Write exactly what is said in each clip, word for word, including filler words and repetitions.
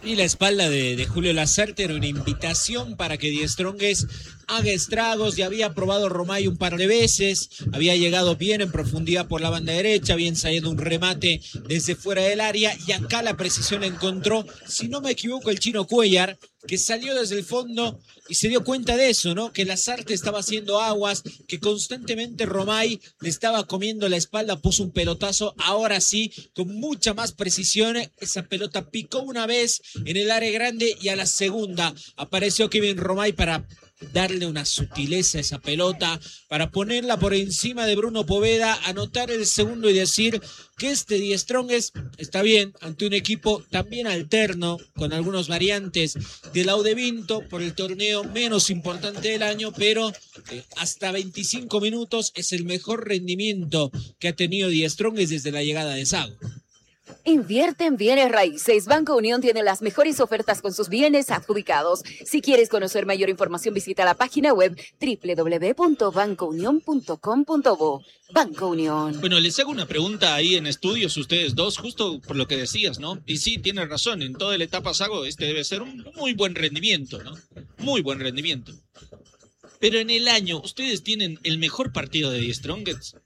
Y la espalda de, de Julio Lasarte era una invitación para que Die Strongest haga estragos. Ya había probado Romay un par de veces, había llegado bien en profundidad por la banda derecha, había ensayado un remate desde fuera del área y acá la precisión la encontró, si no me equivoco, el Chino Cuellar, que salió desde el fondo y se dio cuenta de eso, ¿no? Que Lasarte estaba haciendo aguas, que constantemente Romay le estaba comiendo la espalda, puso un pelotazo, ahora sí, con mucha más precisión, esa pelota picó una vez en el área grande y a la segunda apareció Kevin Romay para darle una sutileza a esa pelota, para ponerla por encima de Bruno Poveda, anotar el segundo y decir que este Die Strongest está bien ante un equipo también alterno, con algunas variantes del Audevinto por el torneo menos importante del año, pero eh, hasta veinticinco minutos es el mejor rendimiento que ha tenido Die Strongest desde la llegada de Sago. Invierte en bienes raíces. Banco Unión tiene las mejores ofertas con sus bienes adjudicados. Si quieres conocer mayor información, visita la página web doble u doble u doble u punto banco unión punto com punto bo. Banco Unión. Bueno, les hago una pregunta ahí en estudios ustedes dos, justo por lo que decías, ¿no? Y sí, tienes razón, en toda la etapa Sago este debe ser un muy buen rendimiento, ¿no? Muy buen rendimiento. Pero en el año, ¿ustedes tienen el mejor partido de Die Strongest?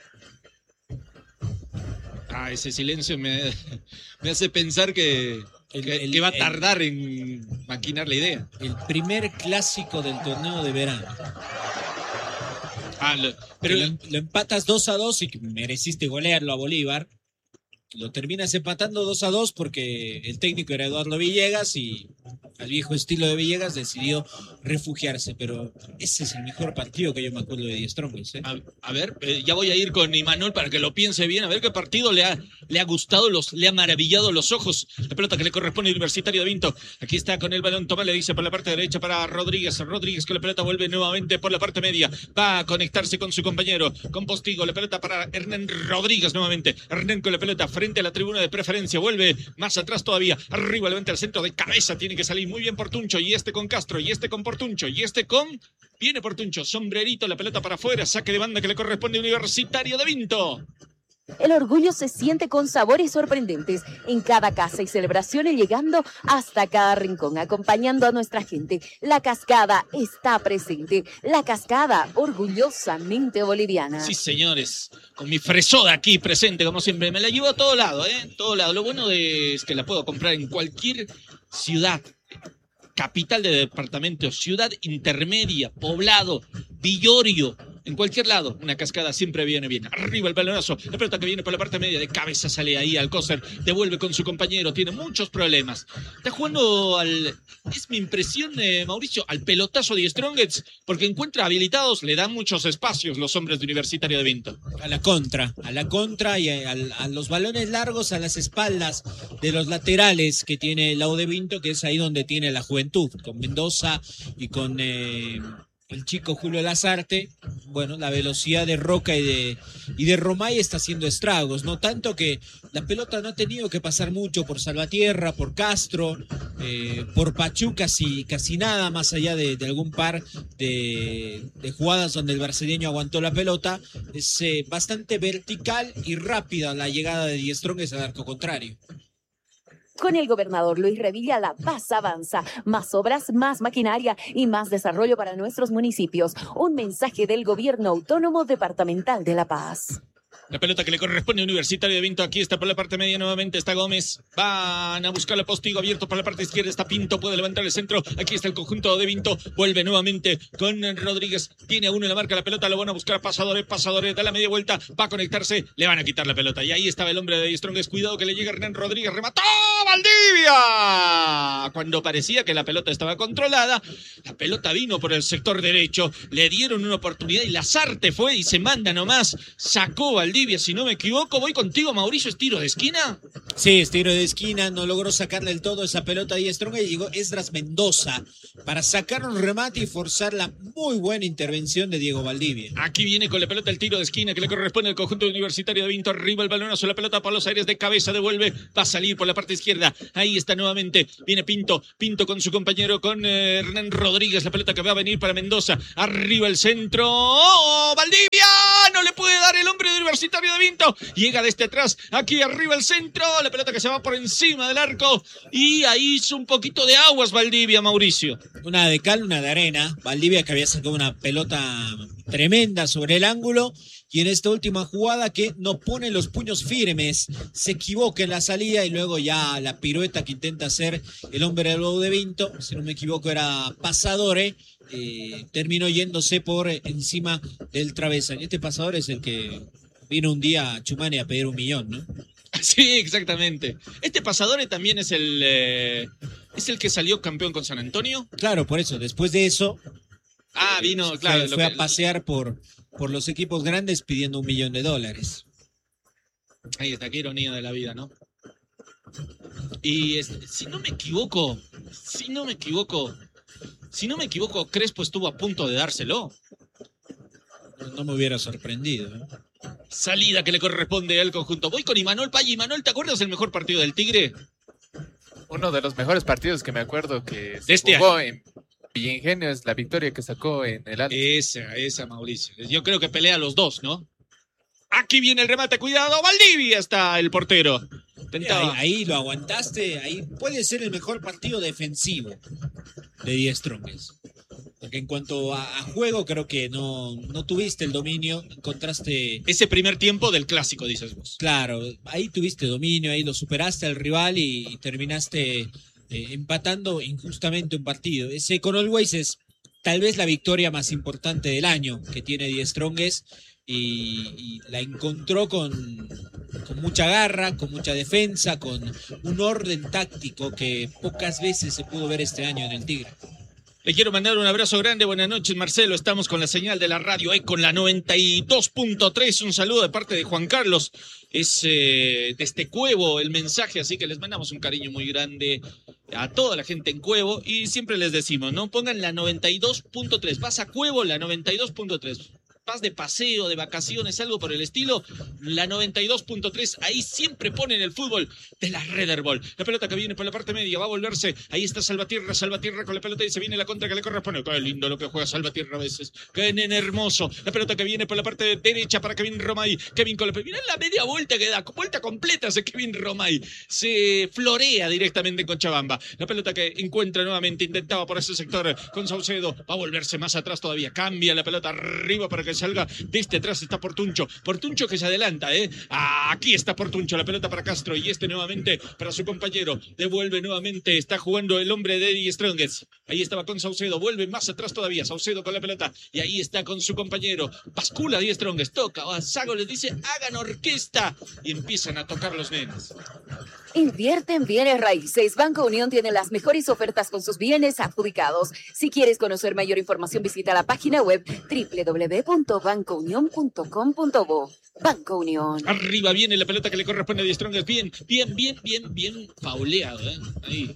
Ah, ese silencio me, me hace pensar que, El, que, el, que va a el, tardar en maquinar la idea. El primer clásico del torneo de verano. Ah, lo, pero lo, lo empatas dos a dos y mereciste golearlo a Bolívar. Lo terminas empatando dos a dos porque el técnico era Eduardo Villegas y al viejo estilo de Villegas decidió refugiarse, pero ese es el mejor partido que yo me acuerdo de Die Strongest, ¿eh? A, a ver, eh, ya voy a ir con Imanol para que lo piense bien, a ver qué partido le ha, le ha gustado, los, le ha maravillado los ojos. La pelota que le corresponde al Universitario de Vinto. Aquí está con el balón, Tomás le dice por la parte derecha para Rodríguez. Rodríguez con la pelota vuelve nuevamente por la parte media. Va a conectarse con su compañero, con Postigo. La pelota para Hernán Rodríguez nuevamente. Hernán con la pelota frente a la tribuna de preferencia. Vuelve más atrás todavía. Arriba, levanta al centro de cabeza. Tiene que salir muy bien Portuncho. Y este con Castro. Y este con Portuncho. Y este con... Viene Portuncho. Sombrerito. La pelota para afuera. Saque de banda que le corresponde a Universitario de Vinto. El orgullo se siente con sabores sorprendentes en cada casa y celebraciones, llegando hasta cada rincón, acompañando a nuestra gente. La Cascada está presente. La Cascada, orgullosamente boliviana. Sí, señores. Con mi fresoda aquí presente, como siempre. Me la llevo a todo lado, ¿eh? Todo lado. Lo bueno de, es que la puedo comprar en cualquier ciudad, capital de departamento, ciudad intermedia, poblado, Villorio. En cualquier lado, una Cascada siempre viene bien. Arriba el balonazo, la pelota que viene por la parte media, de cabeza sale ahí Alcócer, devuelve con su compañero, tiene muchos problemas. Está jugando al, es mi impresión, eh, Mauricio, al pelotazo de Strongest, porque encuentra habilitados, le dan muchos espacios los hombres de Universitario de Vinto. A la contra, a la contra y a, a, a los balones largos a las espaldas de los laterales que tiene el Audevinto, que es ahí donde tiene la juventud, con Mendoza y con... Eh, el chico Julio Lasarte. Bueno, la velocidad de Roca y de, y de Romay está haciendo estragos, no tanto que la pelota no ha tenido que pasar mucho por Salvatierra, por Castro, eh, por Pachú, casi, casi nada, más allá de, de algún par de, de jugadas donde el brasileño aguantó la pelota. Es eh, bastante vertical y rápida la llegada de Die Strongest al arco contrario. Con el gobernador Luis Revilla, La Paz avanza. Más obras, más maquinaria y más desarrollo para nuestros municipios. Un mensaje del Gobierno Autónomo Departamental de La Paz. La pelota que le corresponde a Universitario de Vinto. Aquí está por la parte media nuevamente. Está Gómez. Van a buscar el Postigo abierto por la parte izquierda. Está Pinto. Puede levantar el centro. Aquí está el conjunto de Vinto. Vuelve nuevamente con Rodríguez. Tiene a uno en la marca. La pelota lo van a buscar a Pasadores. Pasadores da la media vuelta. Va a conectarse. Le van a quitar la pelota. Y ahí estaba el hombre de Strongest. Cuidado que le llega Hernán Rodríguez. Remató Valdivia. Cuando parecía que la pelota estaba controlada, la pelota vino por el sector derecho. Le dieron una oportunidad y Lasarte fue y se manda nomás. Sacó Valdivia. Si no me equivoco, voy contigo, Mauricio. ¿Es tiro de esquina? Sí, es tiro de esquina. No logró sacarle del todo esa pelota ahí Strongest. Llegó Esdras Mendoza para sacar un remate y forzar la muy buena intervención de Diego Valdivia. Aquí viene con la pelota el tiro de esquina que le corresponde al conjunto Universitario de Vinto. Arriba el balonazo, la pelota por los aires de cabeza, devuelve, va a salir por la parte izquierda. Ahí está nuevamente, viene Pinto, Pinto con su compañero, con eh, Hernán Rodríguez. La pelota que va a venir para Mendoza. Arriba el centro. ¡Oh, Valdivia! no le puede dar el hombre de Universitario de Vinto. Llega desde atrás, aquí arriba el centro, la pelota que se va por encima del arco. Y ahí hizo un poquito de aguas Valdivia, Mauricio. Una de cal, una de arena. Valdivia que había sacado una pelota tremenda sobre el ángulo. Y en esta última jugada que no pone los puños firmes, se equivoca en la salida y luego ya la pirueta que intenta hacer el hombre del Lobo de Vinto, si no me equivoco era Pasadore, eh, terminó yéndose por encima del travesa. Y este Pasadore es el que vino un día a Chumani a pedir un millón, ¿no? Sí, exactamente. Este Pasadore también es el, eh, es el que salió campeón con San Antonio. Claro, por eso, después de eso... Ah, vino, claro. Fue, fue que... a pasear por... por los equipos grandes pidiendo un millón de dólares. Ahí está, qué ironía de la vida, ¿no? Y es, si no me equivoco, si no me equivoco, si no me equivoco, Crespo estuvo a punto de dárselo. No, no me hubiera sorprendido, ¿eh? Salida que le corresponde al conjunto. Voy con Imanol Paya. Imanol, ¿te acuerdas del mejor partido del Tigre? Uno de los mejores partidos que me acuerdo que se este jugó año. en Villingenio es la victoria que sacó en el Alto. Esa, esa, Mauricio. Yo creo que pelea a los dos, ¿no? Aquí viene el remate, cuidado, Valdivia está el portero. Ahí, ahí lo aguantaste, ahí puede ser el mejor partido defensivo de Die Strongest. Porque en cuanto a, a juego, creo que no, no tuviste el dominio, encontraste... Ese primer tiempo del clásico, dices vos. Claro, ahí tuviste dominio, ahí lo superaste al rival y, y terminaste... Eh, empatando injustamente un partido. Ese con Always es tal vez la victoria más importante del año que tiene Die Strongest y, y la encontró con, con mucha garra, con mucha defensa, con un orden táctico que pocas veces se pudo ver este año en el Tigre. Le quiero mandar un abrazo grande, buenas noches Marcelo, estamos con la señal de la radio, eh, con la noventa y dos punto tres, un saludo de parte de Juan Carlos, es eh, desde Cuevo el mensaje, así que les mandamos un cariño muy grande a toda la gente en Cuevo y siempre les decimos, ¿no? Pongan la noventa y dos punto tres, vas a Cuevo, la noventa y dos punto tres. Vas de paseo, de vacaciones, algo por el estilo, la noventa y dos punto tres, ahí siempre ponen el fútbol de la Red Bull. La pelota que viene por la parte media va a volverse, ahí está Salvatierra, Salvatierra con la pelota y se viene la contra que le corresponde. Qué lindo lo que juega Salvatierra a veces, qué nene hermoso. La pelota que viene por la parte derecha para Kevin Romay, Kevin con la pelota, mirá la media vuelta que da, vuelta completa ese Kevin Romay, se florea directamente en Cochabamba. La pelota que encuentra nuevamente, intentaba por ese sector con Saucedo, va a volverse más atrás todavía, cambia la pelota arriba para que salga desde atrás, está Portuncho, Portuncho que se adelanta, ¿eh? Ah, aquí está Portuncho, la pelota para Castro y este nuevamente para su compañero, devuelve nuevamente, está jugando el hombre de Die Strongest, ahí estaba con Saucedo, vuelve más atrás todavía, Saucedo con la pelota y ahí está con su compañero, bascula Die Strongest, toca, Sago les dice, hagan orquesta y empiezan a tocar los nenes. Invierte en bienes raíces. Banco Unión tiene las mejores ofertas con sus bienes adjudicados. Si quieres conocer mayor información, visita la página web doble u doble u doble u punto banco unión punto com punto bo. Banco Unión. Arriba viene la pelota que le corresponde a Die Strongest. Bien, bien, bien, bien, bien fauleado, ¿eh? Ahí.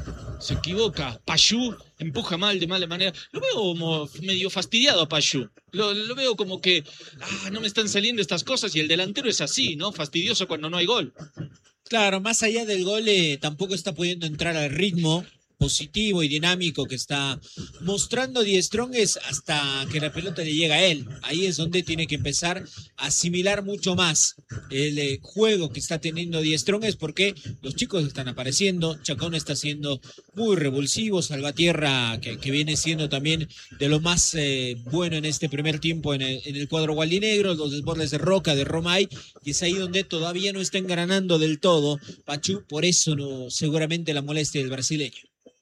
Se equivoca. Payú empuja mal, de mala manera. Lo veo como medio fastidiado a Payú. Lo, lo veo como que, ah, no me están saliendo estas cosas y el delantero es así, ¿no? Fastidioso cuando no hay gol. Claro, más allá del gol, eh, tampoco está pudiendo entrar al ritmo positivo y dinámico que está mostrando Die Strongest hasta que la pelota le llega a él. Ahí es donde tiene que empezar a asimilar mucho más el eh, juego que está teniendo Die Strongest, porque los chicos están apareciendo, Chacón está siendo muy revulsivo, Salvatierra que, que viene siendo también de lo más eh, bueno en este primer tiempo en el, en el cuadro gualdinegro, los desbordes de Roca, de Romay, y es ahí donde todavía no está engranando del todo Pachú, por eso no, seguramente la molestia del brasileño.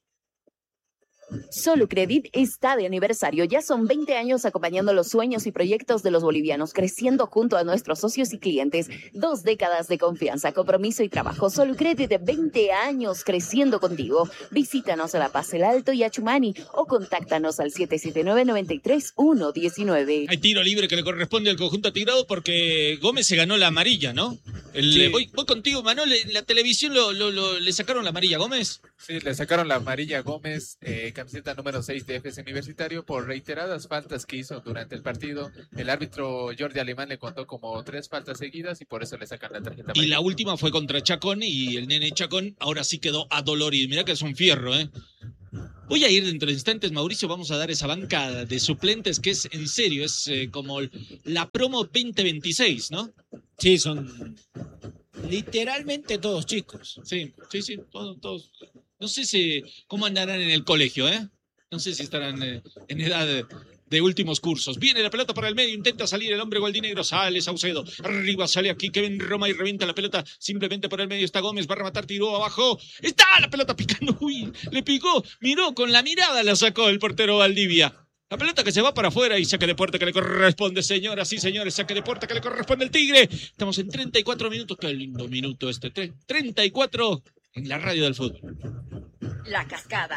Solucredit está de aniversario. Ya son veinte años acompañando los sueños y proyectos de los bolivianos, creciendo junto a nuestros socios y clientes. Dos décadas de confianza, compromiso y trabajo. Solucredit, veinte años creciendo contigo. Visítanos a La Paz, El Alto y a Chumani o contáctanos al siete siete nueve, nueve tres, uno uno nueve. Hay tiro libre que le corresponde al conjunto atigrado porque Gómez se ganó la amarilla, ¿no? El, Sí. voy, voy contigo, Manuel. En la televisión lo, lo, lo- le sacaron la amarilla a Gómez. Sí, le sacaron la amarilla a Gómez, eh, camiseta número seis de F S Universitario, por reiteradas faltas que hizo durante el partido. El árbitro Jordi Alemán le contó como tres faltas seguidas y por eso le sacan la tarjeta Y amarilla. la última fue contra Chacón y el nene Chacón ahora sí quedó adolorido. Mirá que es un fierro, ¿eh? Voy a ir dentro de instantes, Mauricio, vamos a dar esa banca de suplentes que es, en serio, es eh, como la promo veinte veintiséis, ¿no? Sí, son literalmente todos chicos. Sí, sí, sí, todos, todos. No sé si cómo andarán en el colegio, ¿eh? No sé si estarán eh, en edad de, de últimos cursos. Viene la pelota para el medio, intenta salir el hombre gualdinegro, sale Saucedo, arriba sale aquí Kevin Roma y revienta la pelota simplemente por el medio, está Gómez, va a rematar, tiró abajo, está la pelota picando, uy, le picó, miró, con la mirada la sacó el portero Valdivia. La pelota que se va para afuera y saque de puerta que le corresponde, señoras y señores, saque de puerta que le corresponde el Tigre. Estamos en treinta y cuatro minutos, qué lindo minuto este, treinta y cuatro en la radio del fútbol. La Cascada,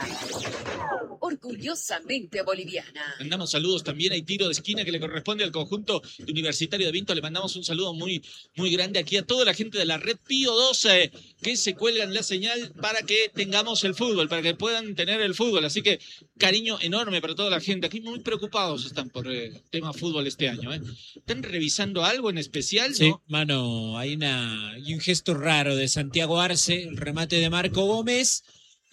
orgullosamente boliviana. Mandamos saludos también, hay tiro de esquina que le corresponde al conjunto Universitario de Vinto. Le mandamos un saludo muy, muy grande aquí a toda la gente de la red Pío doce que se cuelgan la señal para que tengamos el fútbol, para que puedan tener el fútbol. Así que cariño enorme para toda la gente. Aquí muy preocupados están por el eh, tema fútbol este año. ¿eh? ¿Están revisando algo en especial? ¿No? Sí, mano, hay, una, hay un gesto raro de Santiago Arce, el remate de Marco Gómez.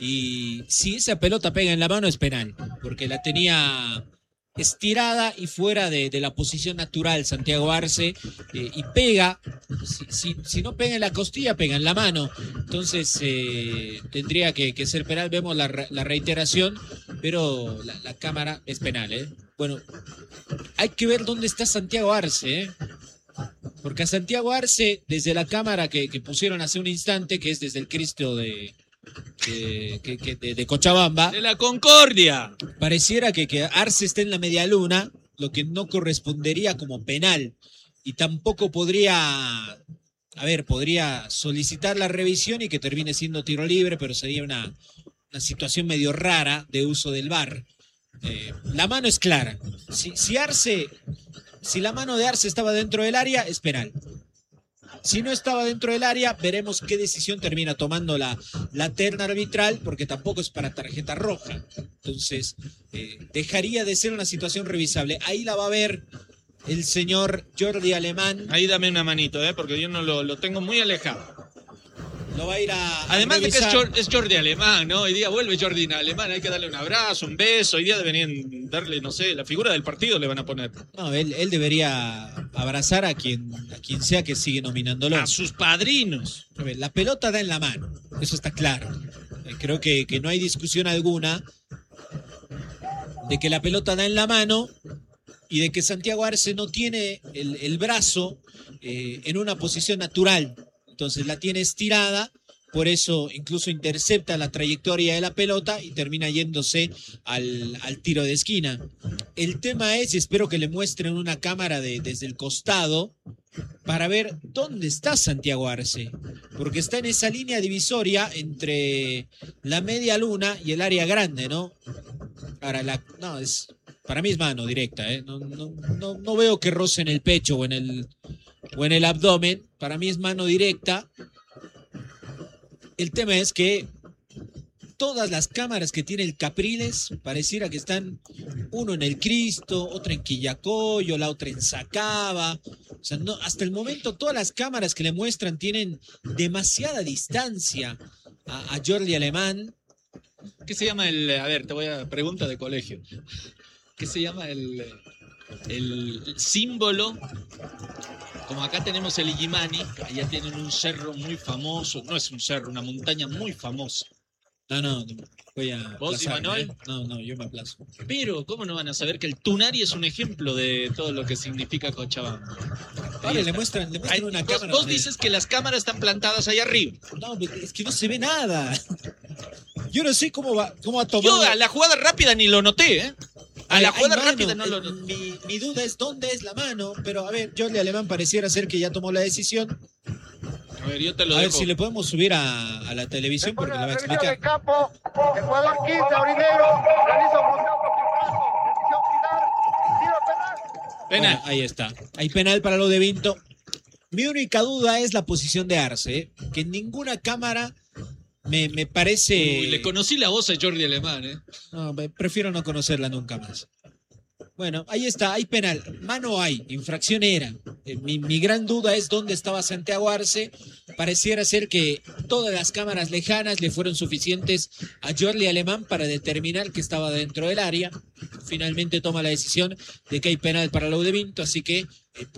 Y si esa pelota pega en la mano es penal, porque la tenía estirada y fuera de, de la posición natural Santiago Arce, eh, y pega, si, si, si no pega en la costilla, pega en la mano. Entonces eh, tendría que, que ser penal. Vemos la, la reiteración, pero la, la cámara es penal. ¿eh? Bueno, hay que ver dónde está Santiago Arce, ¿eh? Porque a Santiago Arce, desde la cámara que, que pusieron hace un instante, que es desde el Cristo de... De, que, que, de, de Cochabamba, de la Concordia, pareciera que, que Arce está en la media luna, lo que no correspondería como penal, y tampoco podría, a ver, podría solicitar la revisión y que termine siendo tiro libre, pero sería una, una situación medio rara de uso del V A R. Eh, la mano es clara. Si, si Arce, si la mano de Arce estaba dentro del área, es penal. Si no estaba dentro del área, veremos qué decisión termina tomando la, la terna arbitral, porque tampoco es para tarjeta roja. Entonces, eh, dejaría de ser una situación revisable. Ahí la va a ver el señor Jordi Alemán. Ahí dame una manito, ¿eh? Porque yo no lo, lo tengo muy alejado. Lo va a ir a Además a de que es Jordi, es Jordi Alemán, ¿no? Hoy día vuelve Jordi Alemán, hay que darle un abrazo, un beso. Hoy día deberían darle, no sé, la figura del partido le van a poner. No, él, él debería abrazar a quien, a quien sea que sigue nominándolo. A sus padrinos. A ver, la pelota da en la mano, eso está claro. Eh, creo que, que no hay discusión alguna de que la pelota da en la mano y de que Santiago Arce no tiene el, el brazo eh, en una posición natural. Entonces la tiene estirada, por eso incluso intercepta la trayectoria de la pelota y termina yéndose al, al tiro de esquina. El tema es, y espero que le muestren una cámara de, desde el costado, para ver dónde está Santiago Arce, porque está en esa línea divisoria entre la media luna y el área grande, ¿no? Ahora, la, no, es, para mí es mano directa, ¿eh? No, no, no, no veo que roce en el pecho o en el, o en el abdomen, para mí es mano directa. El tema es que todas las cámaras que tiene el Capriles pareciera que están uno en el Cristo, otra en Quillacoyo, la otra en Sacaba. O sea, no, hasta el momento todas las cámaras que le muestran tienen demasiada distancia a, a Jordi Alemán. ¿Qué se llama el, a ver, te voy a pregunta de colegio. ¿Qué se llama el, el símbolo? Como acá tenemos el Illimani, allá tienen un cerro muy famoso, no es un cerro, una montaña muy famosa. No, no, voy a ¿Vos y Manuel? ¿eh? No, no, yo me aplazo. Pero, ¿cómo no van a saber que el Tunari es un ejemplo de todo lo que significa Cochabamba? Ahora le muestran, le muestran Ahí, una vos, cámara. vos donde... dices que las cámaras están plantadas ahí arriba. No, es que no se ve nada. Yo no sé cómo va, cómo ha tomado. Yo a la jugada rápida ni lo noté, ¿eh? A Hay- la hay jugada mano. rápida no lo Eh, noté. Mi, mi duda es dónde es la mano, pero a ver, Jordi Alemán pareciera ser que ya tomó la decisión. A ver, yo te lo A ver dejo. si le podemos subir a, a la televisión porque le va a Revisión de explicar. campo, el jugador quince, Aurinegro, realiza un bloqueo con brazo, decisión final, tiro penal. Penal. Bueno, ahí está. Hay penal para lo de Vinto. Mi única duda es la posición de Arce, ¿eh? Que en ninguna cámara me, me parece... Uy, le conocí la voz a Jordi Alemán, ¿eh? No, me- prefiero no conocerla nunca más. Bueno, ahí está, hay penal. Mano hay, infracción era. Eh, mi, mi gran duda es dónde estaba Santiago Arce. Pareciera ser que todas las cámaras lejanas le fueron suficientes a Jordi Alemán para determinar que estaba dentro del área. Finalmente toma la decisión de que hay penal para la U de Vinto, así que... Eh,